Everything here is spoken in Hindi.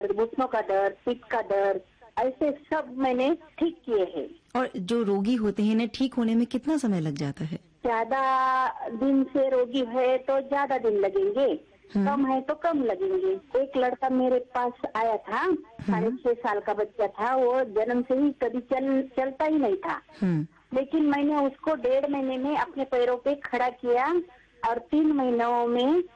घुटनों का दर्द, पीठ का दर्द, ऐसे सब मैंने ठीक किए हैं। और जो रोगी होते हैं इन्हें ठीक होने में कितना समय लग जाता है? ज्यादा दिन से रोगी है तो ज्यादा दिन लगेंगे, कम है तो कम लगेंगे। एक लड़का मेरे पास आया था, 6.5 साल का बच्चा था, वो जन्म से ही कभी चलता ही नहीं था। लेकिन मैंने उसको 1.5 महीने में अपने पैरों पे खड़ा किया और 3 महीनों में